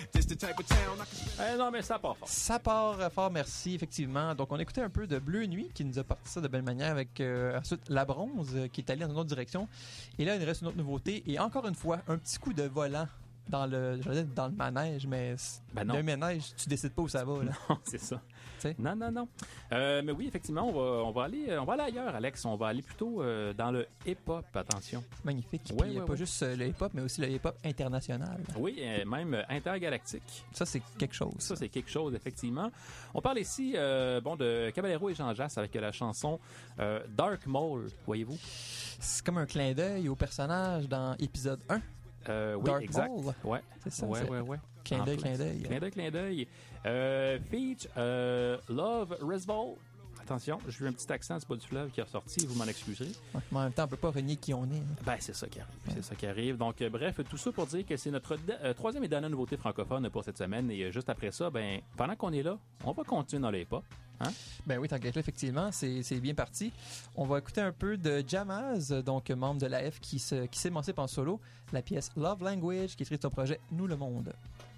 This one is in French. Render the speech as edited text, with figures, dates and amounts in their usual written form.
Non, mais ça part fort. Ça part fort, merci, effectivement. Donc, on écoutait un peu de Bleu Nuit qui nous a parti ça de belle manière avec ensuite La Bronze qui est allée dans une autre direction. Et là, il reste une autre nouveauté. Et encore une fois, un petit coup de volant dans le manège, mais non. le manège, tu décides pas où ça va. Là. Non, c'est ça. T'sais? Non. Mais oui, effectivement, on va aller ailleurs, Alex. On va aller plutôt dans le hip-hop, attention. Magnifique. Ouais, il n'y a pas juste le hip-hop, mais aussi le hip-hop international. Oui, même intergalactique. Ça, c'est quelque chose. Ça, c'est quelque chose, effectivement. On parle ici de Caballero et Jean Jass avec la chanson Dark Mole, voyez-vous? C'est comme un clin d'œil au personnage dans épisode 1. Oui, Dark exact. Mole. Ouais. C'est ça. Ouais. Clin d'œil. Clin d'œil. Feat, Love Resball. Attention, j'ai eu un petit accent, c'est pas du fleuve qui est ressorti, vous m'en excuserez. Ouais, mais en même temps, on peut pas renier qui on est. Hein. Ben, c'est ça qui arrive. Ouais. C'est ça qui arrive. Donc, bref, tout ça pour dire que c'est notre troisième et dernière nouveauté francophone pour cette semaine. Et juste après ça, ben, pendant qu'on est là, on va continuer dans les pas. Hein? Ben oui, tant qu'à là, effectivement, c'est bien parti. On va écouter un peu de Jamaz, donc membre de l'AF qui s'émancipe en solo, la pièce Love Language qui est tirée de son projet Nous le Monde.